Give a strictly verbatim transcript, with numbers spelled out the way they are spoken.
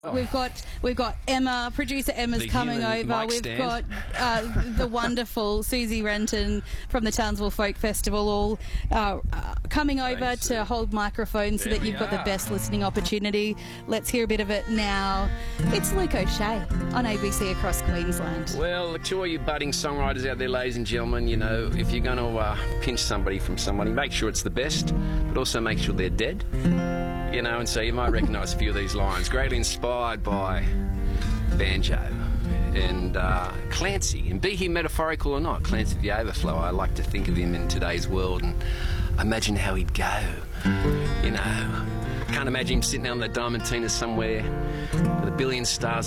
We've got we've got Emma, producer Emma's The coming human over. mic We've stand. got uh, the wonderful Susie Renton from the Townsville Folk Festival, all uh, uh, coming over Thanks, to Sue. hold microphones so There that we you've got the are. best listening opportunity. Let's hear a bit of it now. It's Luke O'Shea on A B C across Queensland. Well, to all you budding songwriters out there, ladies and gentlemen, you know, if you're going to uh, pinch somebody from somebody, make sure it's the best, but also make sure they're dead. You know, and so you might recognise a few of these lines. Greatly inspired by banjo and uh, Clancy. And be he metaphorical or not, Clancy the Overflow, I like to think of him in today's world and imagine how he'd go. You know, can't imagine him sitting out on the Diamantina somewhere with a billion stars